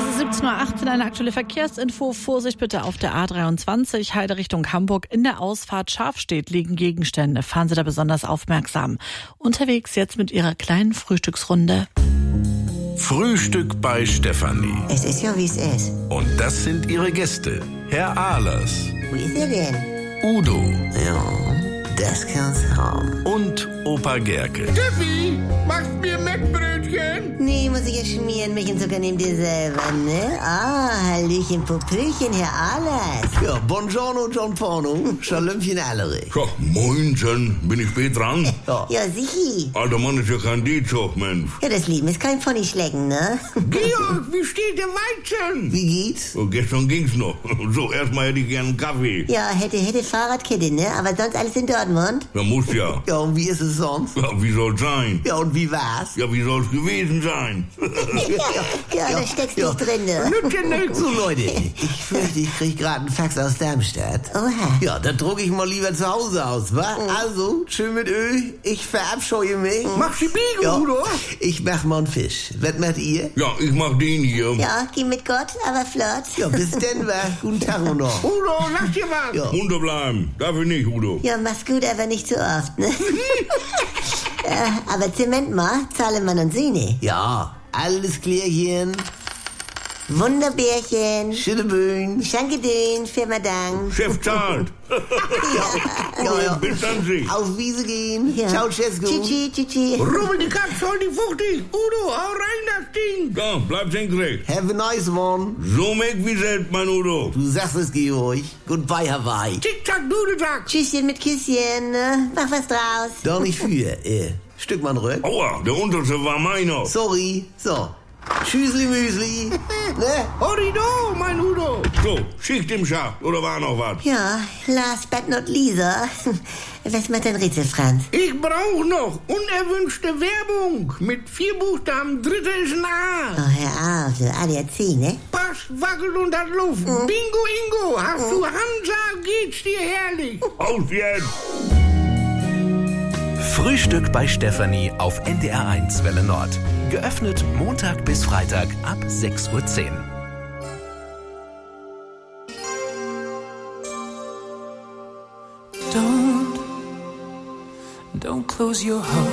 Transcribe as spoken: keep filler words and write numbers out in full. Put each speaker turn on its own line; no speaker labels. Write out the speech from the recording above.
Es ist siebzehn Uhr achtzehn, eine aktuelle Verkehrsinfo. Vorsicht bitte auf der A dreiundzwanzig, Heide Richtung Hamburg. In der Ausfahrt Scharfstedt liegen Gegenstände. Fahren Sie da besonders aufmerksam. Unterwegs jetzt mit Ihrer kleinen Frühstücksrunde.
Frühstück bei Stefanie.
Es ist ja, wie es ist.
Und das sind ihre Gäste. Herr Ahlers,
Wo ist er denn?
Udo
Ja, das kann's haben.
und Opa Gerke.
Steffi, machst mir Mettbrötchen?
Nee, muss ich ja schmieren. Milch und Zucker nehmt ihr selber, ne? Ah, Hallöchen, Popöchen, Herr Ahlers.
Ja, buongiorno, John Porno. Schalömchen Allerich.
Ja, moinsen, bin ich spät dran?
Ja.
Ja, sichi.
Alter Mann ist ja kein D-Zug, Mensch.
Ja, das Leben ist kein Ponyschlecken, ne?
Georg, wie steht der Weizen?
Wie geht's?
Oh, gestern ging's noch. So, erstmal hätte ich gern einen Kaffee.
Ja, hätte, hätte Fahrradkette, ne? Aber sonst alles in Dortmund?
Ja, muss ja.
Ja, und wie ist es sonst?
Ja, wie soll's sein?
Ja, und wie war's?
Ja, wie soll's gewesen sein?
Ja, da steckst du
ja.
nicht drin, ne?
Nützt ja nichts. So, Leute, ich fürchte, ich krieg gerade einen Fax aus Darmstadt.
Oha.
Ja, dann drucke ich mal lieber zu Hause aus, wa? Also, schön mit Öl, ich verabscheue mich.
Mach die Biege,
Ja,
Udo.
ich mach mal einen Fisch. Was macht ihr?
Ja, ich mach den hier.
Ja, geh mit Gott, aber flott.
Ja, bis denn, wa? Guten Tag noch.
Udo, lass dir was.
Ja.
Munter bleiben. Dafür nicht, Udo.
Ja, mach's gut, aber nicht zu oft, ne? äh, aber Zement mal, Zahlemann und Söhne.
Ja, alles klärchen.
Wunderbärchen.
Schütteböen.
Schankedön, Firma Dank.
Chef zahlt.
Ja, ja.
Bis dann sie.
Auf Wiese gehen.
Ja.
Ciao, Cesco.
Tschüssi, tschüssi.
Rubbel die Katze, hol die fuchtig. Udo, hau rein das Ding. Ja, bleib senkrecht.
Have a nice one.
So meg wie selbst, mein Udo.
Du sagst es, Georg. Goodbye, Hawaii.
Tick-Tack, Dudeltack.
Tschüsschen mit Küsschen, ne? Mach was draus.
Doch nicht für, äh. Stück mal rück.
Aua, der unterste war meiner.
Sorry. So. Tschüssli, Müsli. Ne?
Horido, mein Udo. So, Schicht im Schacht, oder war noch was?
Ja, last but not Lisa. Was macht dein Rätsel, Franz?
Ich brauch noch unerwünschte Werbung. Mit vier Buchstaben, dritte ist ein A.
Oh, hör auf, so A D A C, ne?
Pass, wackelt und hat Luft. Bingo, Ingo, hast du Hansa, geht's dir herrlich. Aus jetzt.
Frühstück bei Stefanie auf N D R eins Welle Nord. Geöffnet Montag bis Freitag ab sechs Uhr zehn.
Don't, don't close your heart.